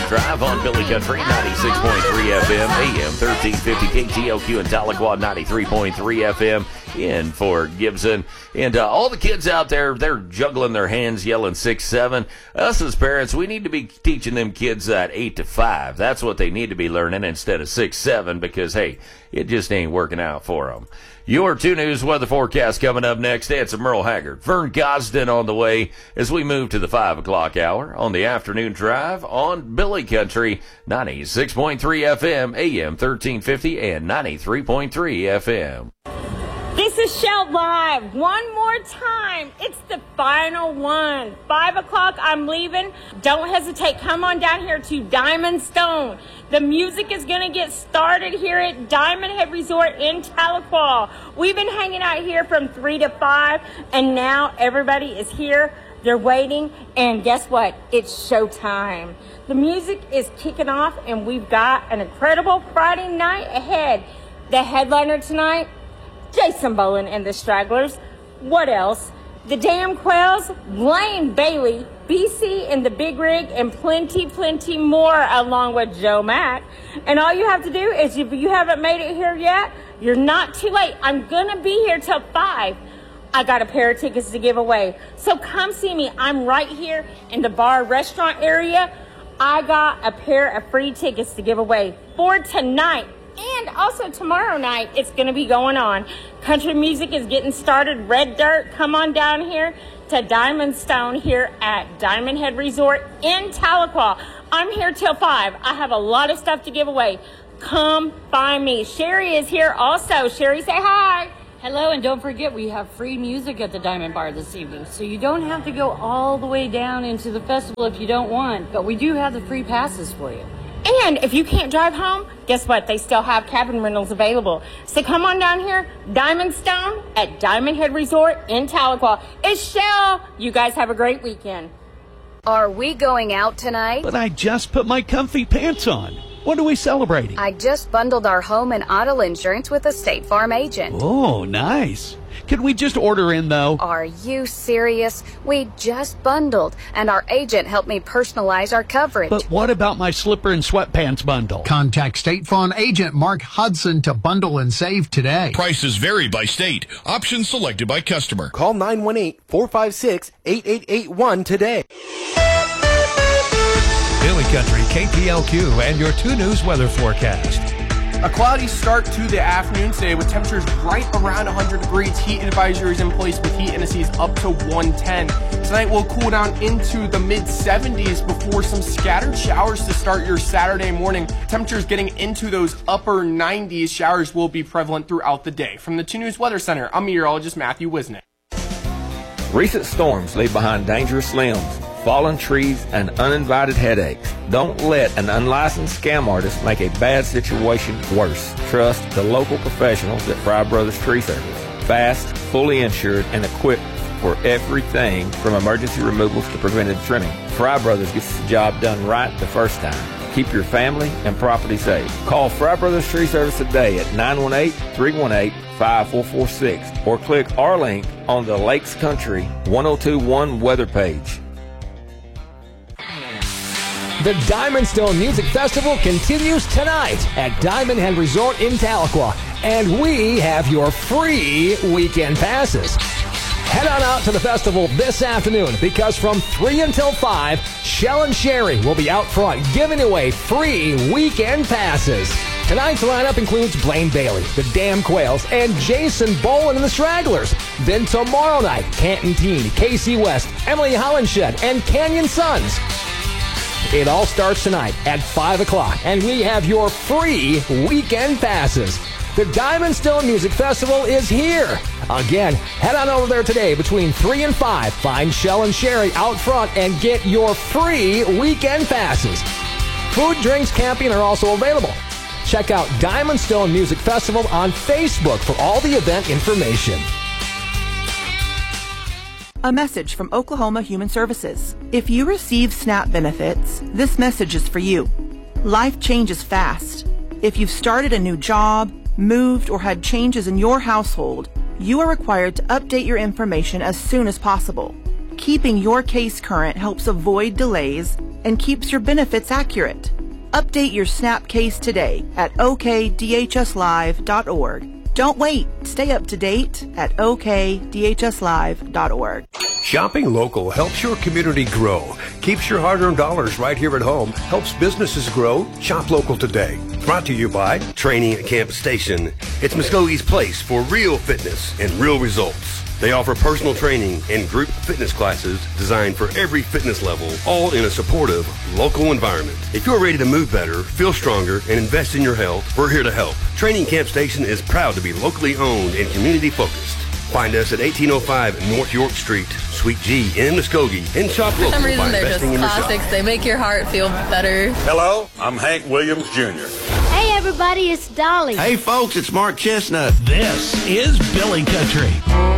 Drive on Billy Country, 96.3 FM, AM 1350 KTLQ in Tahlequah, 93.3 FM in Fort Gibson. And all the kids out there, they're juggling their hands, yelling 6-7. Us as parents, we need to be teaching them kids that 8 to 5. That's what they need to be learning instead of 6-7 because, hey, it just ain't working out for them. Your 2 News weather forecast coming up next. It's Merle Haggard, Vern Gosden on the way as we move to the 5 o'clock hour on the afternoon drive on Billy Country, 96.3 FM, AM 1350, and 93.3 FM. This is Shell Live. One more time. It's the final one. 5 o'clock, I'm leaving. Don't hesitate. Come on down here to Diamond Stone. The music is going to get started here at Diamond Head Resort in Tahlequah. We've been hanging out here from 3 to 5, and now everybody is here. They're waiting, and guess what? It's showtime. The music is kicking off, and we've got an incredible Friday night ahead. The headliner tonight, Jason Boland and the Stragglers. What else? The Damn Quails, Blaine Bailey, BC and the Big Rig, and plenty more along with Joe Mack. And all you have to do is, if you haven't made it here yet, you're not too late. I'm going to be here till 5. I got a pair of tickets to give away. So come see me. I'm right here in the bar restaurant area. I got a pair of free tickets to give away for tonight. And also tomorrow night, it's going to be going on. Country music is getting started. Red Dirt, come on down here to Diamond Stone here at Diamond Head Resort in Tahlequah. I'm here till 5. I have a lot of stuff to give away. Come find me. Sherry is here also. Sherry, say hi. Hello, and don't forget we have free music at the Diamond Bar this evening, so you don't have to go all the way down into the festival if you don't want, but we do have the free passes for you. And if you can't drive home, guess what? They still have cabin rentals available. So come on down here, Diamond Stone at Diamond Head Resort in Tahlequah. It's Shell. You guys have a great weekend. Are we going out tonight? But I just put my comfy pants on. What are we celebrating? I just bundled our home and auto insurance with a State Farm agent. Oh, nice. Could we just order in, though? Are you serious? We just bundled, and our agent helped me personalize our coverage. But what about my slipper and sweatpants bundle? Contact State Farm agent Mark Hudson to bundle and save today. Prices vary by state. Options selected by customer. Call 918-456-8881 today. Billy Country, KTLQ, and your 2 News weather forecast. A cloudy start to the afternoon today with temperatures right around 100 degrees. Heat advisories in place with heat indices up to 110. Tonight will cool down into the mid-70s before some scattered showers to start your Saturday morning. Temperatures getting into those upper 90s. Showers will be prevalent throughout the day. From the 2 News Weather Center, I'm meteorologist Matthew Wisnick. Recent storms leave behind dangerous limbs, fallen trees, and uninvited headaches. Don't let an unlicensed scam artist make a bad situation worse. Trust the local professionals at Fry Brothers Tree Service. Fast, fully insured, and equipped for everything from emergency removals to preventive trimming. Fry Brothers gets the job done right the first time. Keep your family and property safe. Call Fry Brothers Tree Service today at 918-318-5446 or click our link on the Lakes Country 1021 weather page. The Diamond Stone Music Festival continues tonight at Diamond Head Resort in Tahlequah, and we have your free weekend passes. Head on out to the festival this afternoon because from 3 until 5, Shell and Sherry will be out front giving away free weekend passes. Tonight's lineup includes Blaine Bailey, the Damn Quails, and Jason Boland and the Stragglers. Then tomorrow night, Canton Teen, Casey West, Emily Hollenshed, and Canyon Sons. It all starts tonight at 5 o'clock, and we have your free weekend passes. The Diamond Stone Music Festival is here. Again, head on over there today between 3 and 5. Find Shell and Sherry out front and get your free weekend passes. Food, drinks, camping are also available. Check out Diamond Stone Music Festival on Facebook for all the event information. A message from Oklahoma Human Services. If you receive SNAP benefits, this message is for you. Life changes fast. If you've started a new job, moved, or had changes in your household, you are required to update your information as soon as possible. Keep keeping your case current helps avoid delays and keeps your benefits accurate. Update your SNAP case today at okdhslive.org. Don't wait. Stay up to date at okdhslive.org. Shopping local helps your community grow, keeps your hard-earned dollars right here at home, helps businesses grow. Shop local today. Brought to you by Training at Campus Station. It's Muskogee's place for real fitness and real results. They offer personal training and group fitness classes designed for every fitness level, all in a supportive, local environment. If you're ready to move better, feel stronger, and invest in your health, we're here to help. Training Camp Station is proud to be locally owned and community-focused. Find us at 1805 North York Street, Suite G in Muskogee, and shop local. For some reason, by they're just investing in yourself. classics. They make your heart feel better. Hello, I'm Hank Williams Jr. Hey, everybody, it's Dolly. Hey, folks, it's Mark Chestnut. This is Billy Country.